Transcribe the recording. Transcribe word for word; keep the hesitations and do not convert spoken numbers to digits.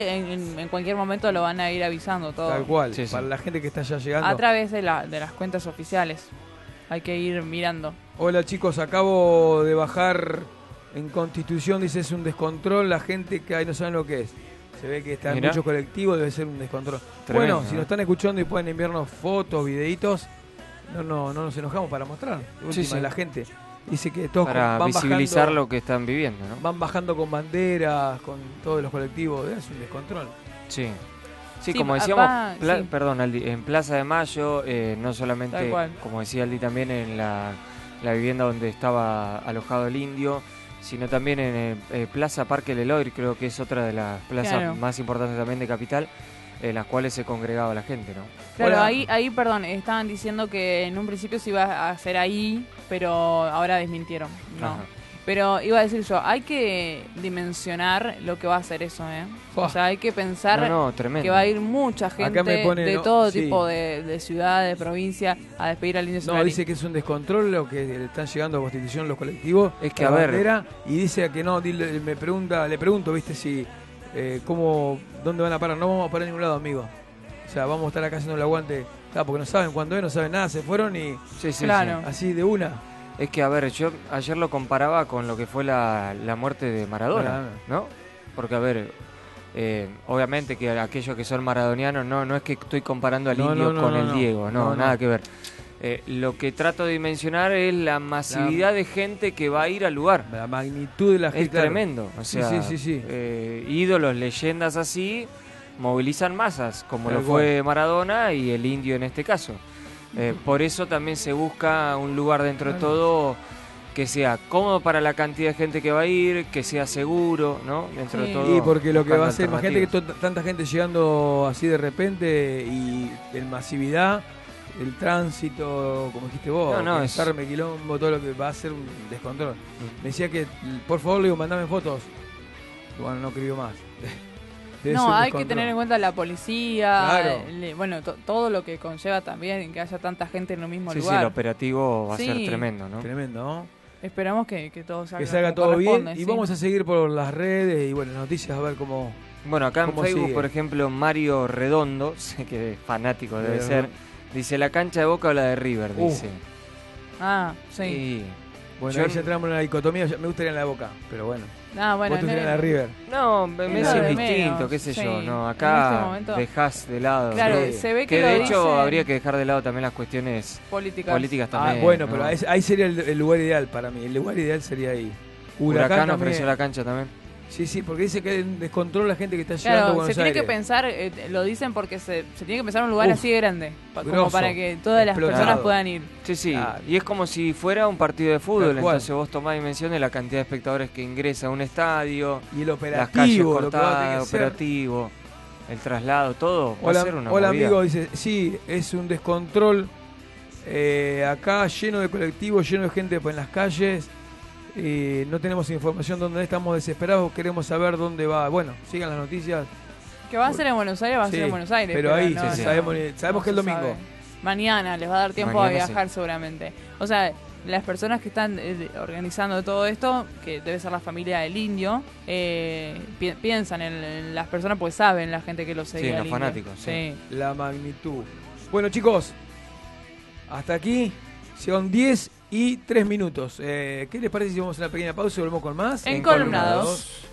En, en, en cualquier momento lo van a ir avisando todo. Tal cual, Sí, sí. para la gente que está ya llegando. A través de, la, de las cuentas oficiales. Hay que ir mirando. Hola chicos, acabo de bajar en Constitución, dice es un descontrol, la gente que ahí no saben lo que es. Se ve que está en Mirá. muchos colectivos, debe ser un descontrol. Tremendo, bueno, si ¿no? nos están escuchando y pueden enviarnos fotos, videitos, no, no, no nos enojamos para mostrar. De última, Sí, sí. la gente dice que todos Para van visibilizar bajando, lo que están viviendo, ¿no? van bajando con banderas, con todos los colectivos, es un descontrol. Sí. Sí, Sí, como va- decíamos, va- pla- sí. perdón, Aldi, en Plaza de Mayo, eh, no Tal solamente, cual. como decía Aldi, también en la, la vivienda donde estaba alojado el indio, sino también en eh, eh, Plaza Parque Leloir, creo que es otra de las plazas Claro. más importantes también de Capital, en las cuales se congregaba la gente, ¿no? Claro, Hola. ahí, ahí, perdón, estaban diciendo que en un principio se iba a hacer ahí, pero ahora desmintieron. No. Ajá. Pero iba a decir yo, hay que dimensionar lo que va a hacer eso, ¿eh? Fua. O sea, hay que pensar No, no, tremendo. que va a ir mucha gente Acá me pone, de no, todo sí. tipo de, de ciudad, de provincia, a despedir al indio No, Solari. dice que es un descontrol lo que le están llegando a Constitución los colectivos. Es que, la a ver- bandera, y dice que no, dile- me pregunta, le pregunto, viste, si eh, cómo, dónde van a parar. No vamos a parar en ningún lado, amigo. O sea, vamos a estar acá haciendo el aguante. Claro, porque no saben cuándo es, no saben nada, se fueron y Sí, sí, Claro. sí. así de una. Es que, a ver, yo ayer lo comparaba con lo que fue la, la muerte de Maradona, Maradona. ¿no? Porque, a ver, eh, obviamente que aquellos que son maradonianos, no, no es que estoy comparando al No, indio no, no, con no, el no. Diego, no, No, nada no. que ver. Eh, lo que trato de dimensionar es la masividad de gente que va a ir al lugar. La magnitud de la gente. Es claro. tremendo. O Sí, sea, sí, sí, sí. eh, ídolos, leyendas así, movilizan masas, como Tal lo fue Maradona y el indio en este caso. Eh, por eso también se busca un lugar dentro de Claro. todo que sea cómodo para la cantidad de gente que va a ir, que sea seguro, ¿no? Dentro Sí. de todo. Y porque lo que va a buscando ser, imagínate que alternativas. to- tanta gente llegando así de repente y en masividad, el tránsito, como dijiste vos, No, no, es- pensarme quilombo, todo lo que va a ser un descontrol. Me decía que, por favor, le digo, mandame fotos. Bueno, no escribió más. Debe ser No, un hay que descontrol. tener en cuenta la policía, Claro. le- bueno, to- todo lo que conlleva también que haya tanta gente en el mismo Sí, sí, lugar. el operativo va a ser Sí. tremendo, ¿no? Tremendo, ¿no? Esperamos que, que todo salga, Que salga como todo bien. corresponde, Y sí. vamos a seguir por las redes y, bueno, las noticias, a ver cómo... Bueno, acá en ¿Cómo Facebook, sigue? por ejemplo, Mario Redondo, sé que es fanático debe Pero- ser, dice la cancha de Boca o la de River, Uh. dice. Ah, sí. Y- Bueno, Yo- ahí ya entramos en la dicotomía. ya- Me gustaría en la Boca, pero bueno. Ah, bueno, Vos te gustaría en la en- River. No, Messi lo de es distinto, menos, qué sé sí. yo, no, En acá este momento- dejás de lado. Claro, Sí. se ve que, Que lo de hecho dicen habría que dejar de lado también las cuestiones políticas. políticas Ah, también. bueno, ¿no? pero ahí, ahí sería el, el lugar ideal para mí. El lugar ideal sería ahí. Huracán, también. ofreció la cancha también. Sí, sí, porque dice que descontrola la gente que está llegando a Claro, Buenos se tiene Aires. que pensar, eh, lo dicen porque se, se tiene que pensar en un lugar Uf, así de grande, pa- como grosso, para que todas las explotado. personas puedan ir. Sí, sí, Claro. y es como si fuera un partido de fútbol, Tal cual. entonces vos tomás dimensión de la cantidad de espectadores que ingresa a un estadio, Y el las calles operativo, lo que va a tener cortadas, que ser. operativo, el traslado, todo va Hola, a ser una hola movida. amigo, dice, sí, es un descontrol eh, acá lleno de colectivos, lleno de gente en las calles. Eh, no tenemos información dónde estamos desesperados, queremos saber dónde va. Bueno, sigan las noticias. Que va a ser en Buenos Aires, va a Sí, ser en Buenos Aires. pero ahí no, sí, no, sí. sabemos, sabemos no que el se domingo. sabe. Mañana les va a dar tiempo Mañana a viajar seguramente. O sea, las personas que están eh, organizando todo esto, que debe ser la familia del indio, eh, pi- piensan en, en las personas porque saben la gente que lo seguía. Sí, los al indio. fanáticos, sí. La magnitud. Bueno, chicos, hasta aquí son diez y tres minutos. Eh, ¿Qué les parece si vamos a una pequeña pausa y volvemos con más? En Columnados.